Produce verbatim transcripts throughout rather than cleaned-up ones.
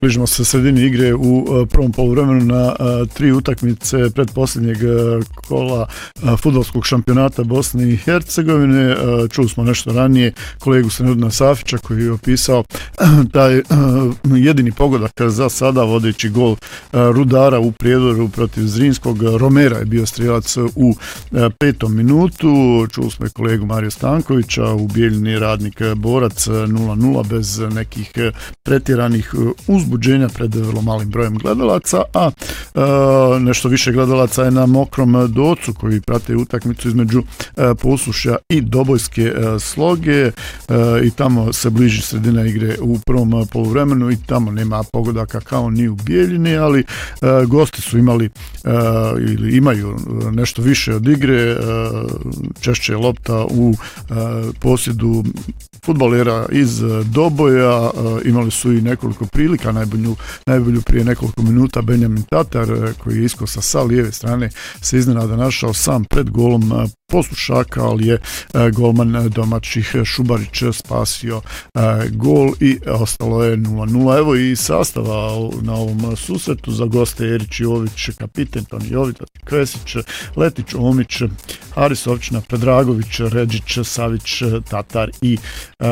Bližimo se sredini igre u prvom poluvremenu na tri utakmice predposljednjeg kola fudbalskog šampionata Bosne i Hercegovine. Čuli smo nešto ranije kolegu Senudina Safića koji je opisao taj jedini pogodak za sada, vodeći gol Rudara u Prijedoru protiv Zrinskog. Romera je bio strijelac u petom minutu. Čuli smo i kolegu Marija Stankovića, u Bijeljini Radnik Borac nula nula bez nekih pretjeranih uzbuđenja pred vrlo malim brojem gledalaca, a e, nešto više gledalaca je na Mokrom Docu koji prate utakmicu između e, Posušja i Dobojske e, Sloge e, i tamo se bliži sredina igre u prvom poluvremenu i tamo nema pogodaka kao ni u Bijeljini, ali e, gosti su imali e, ili imaju nešto više od igre, e, češće je lopta u e, posjedu fudbalera iz Doboja, e, imali su i nekoliko prilika, najbolju, najbolju prije nekoliko minuta Benjamin Tatar koji je iskosa sa lijeve strane se iznenada našao sam pred golom Poslušaka, ali je golman domaćih Šubarić spasio gol i ostalo je nula nula. Evo i sastava na ovom susretu: za goste Erić Jović, kapiten, Toni Jovita, Kvesić, Letić, Omić, Haris Ovčina, Predragović, Ređić, Savić, Tatar i uh,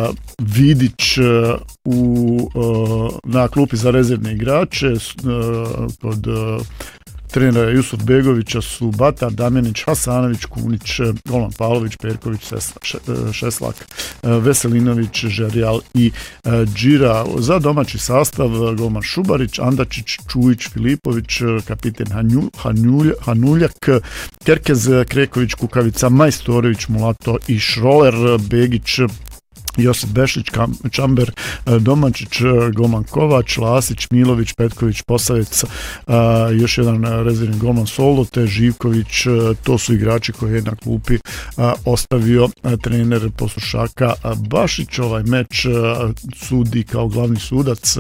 Vidić u, uh, na klupi za rezervne igrače. Uh, kod uh, trenera Jusuf Begovića su Batar, Damjanić, Hasanović, Kunić, Golman Pavlović, Perković, Šeslak, Veselinović, Žerijal i Džira. Za domaći sastav golman Šubarić, Andačić, Čujić, Filipović, kapiten Hanulj, Hanuljak, Kerkez, Kreković, Kukavica, Majstorović, Mulato i Šroler, Begić, Josip Bešlić, Čamber, Domančić, golman Kovač, Lasić, Milović, Petković, Posavec, još jedan rezervni golman Solo, te Živković. To su igrači koje je na klupi ostavio trener Poslušaka Bašić. Ovaj meč sudi kao glavni sudac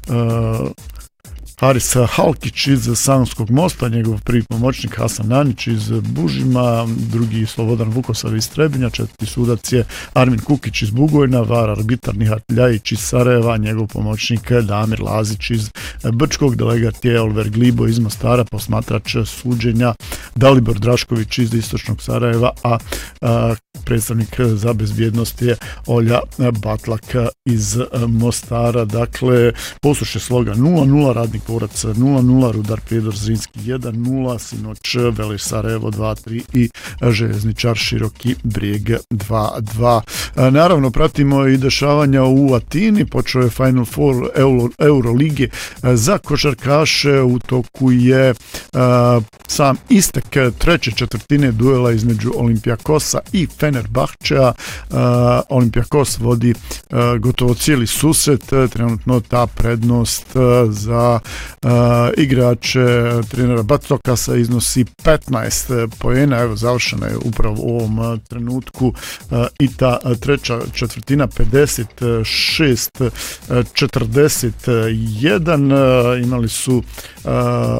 Haris Halkić iz Sanskog Mosta, njegov prvi pomoćnik Hasan Nanić iz Bužima, drugi Slobodan Vukosav iz Trebinja, četvrti sudac je Armin Kukić iz Bugojna, var arbitar Nihat Ljajić iz Sarajeva, njegov pomoćnik Damir Lazić iz Brčkog, delegat je Oliver Glibo iz Mostara, posmatrač suđenja Dalibor Drašković iz Istočnog Sarajeva, a, a predstavnik za bezbjednost je Olja Batlak iz Mostara. Dakle, Posušje Sloga nula nula, Radnik Borac nula nula, Rudar Prijedor Zrinski jedan nula, sinoć Veleš Sarajevo dva tri i Željezničar Široki Brijeg dva dva. Naravno, pratimo i dešavanja u Atini. Počeo je Final Four Euro, Euro lige za košarkaše. U toku je a, sam istek treće četvrtine duela između Olimpijakosa i Fenerbahčea. Olimpijakos vodi a, gotovo cijeli susret. Trenutno ta prednost a, za Uh, igrače trenera Batokasa iznosi petnaest poena. Evo, završena je upravo u ovom uh, trenutku uh, i ta uh, treća četvrtina, pedeset šest četrdeset jedan. Uh, imali su uh,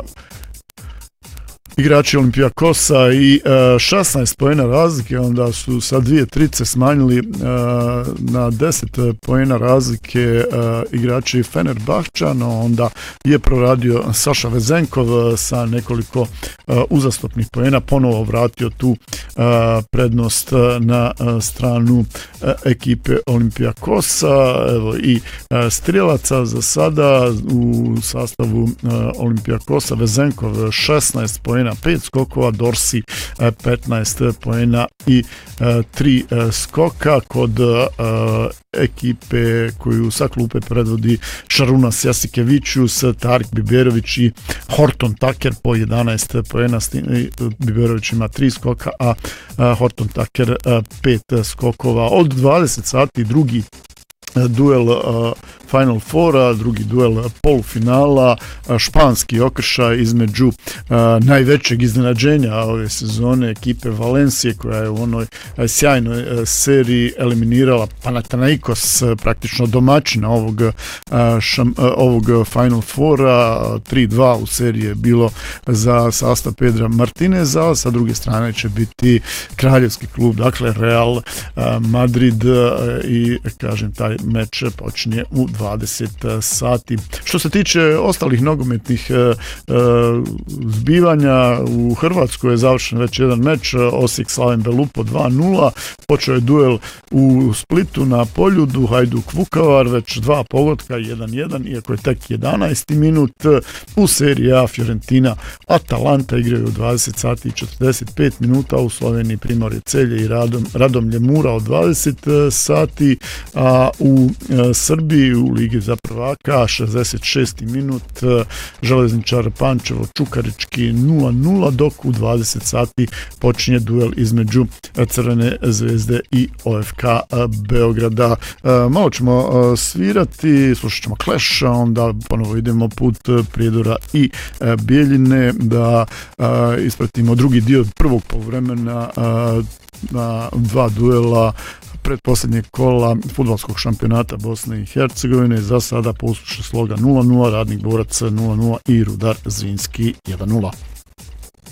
igrači Olimpijakosa i uh, šesnaest poena razlike, onda su sa dvije trice smanjili uh, na deset poena razlike uh, igrači Fenerbahča, no onda je proradio Saša Vezenkov sa nekoliko uh, uzastopnih poena, ponovo vratio tu uh, prednost na uh, stranu uh, ekipe Olimpijakosa. Evo i uh, strijelaca za sada u sastavu uh, Olimpijakosa: Vezenkov šesnaest poena, pet skokova, Dorsi petnaest poena i tri skoka. Kod ekipe koju sa klupe predvodi Šarunas Jasikevičius, Tarik Biberović i Horton Tucker po jedanaest poena. Biberović ima tri skoka, a Horton Tucker pet skokova. Od dvadeset sati drugi duel uh, Final Fora, drugi duel polufinala, uh, španski okršaj između uh, najvećeg iznenađenja ove sezone, ekipe Valencije, koja je u onoj uh, sjajnoj uh, seriji eliminirala Panathinaikos, uh, praktično domaćina ovog, uh, šam, uh, ovog Final Fora. tri dva u seriji je bilo za sastav Pedra Martineza, sa druge strane će biti kraljevski klub, dakle Real uh, Madrid, uh, i kažem, taj meč počinje u dvadeset sati. Što se tiče ostalih nogometnih zbivanja, u Hrvatskoj je završen već jedan meč, Osijek Slaven Belupo dva nula, počeo je duel u Splitu na Poljudu, Hajduk Vukovar, već dva pogotka, jedan jedan, iako je tek jedanaesti minut. U seriji A Fiorentina Atalanta igraju u dvadeset sati i četrdeset pet minuta, u Sloveniji Primorje Celje i Radom, Radomlje Mura od dvadeset sati, a u Srbiji u Ligi za prvaka šezdeset šesti minut, Železničar Pančevo Čukarički nula nula, dok u dvadeset sati počinje duel između Crvene zvezde i O F K Beograda. Malo ćemo svirati, slušat ćemo Clash, onda ponovo idemo put Prijedora i Bijeljine da ispratimo drugi dio prvog poluvremena na dva duela predposljednjeg kola fudbalskog šampionata Bosne i Hercegovine. Za sada posluša sloga nula nula, Radnik Borac nula nula i Rudar Zrinski jedan nula.